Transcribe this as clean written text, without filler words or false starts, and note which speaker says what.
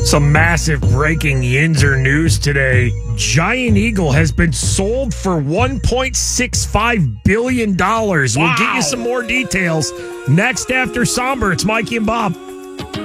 Speaker 1: Some massive breaking Yinzer news today. Giant Eagle has been sold for $1.65 billion. We'll get you some more details next after Somber. It's Mikey and Bob.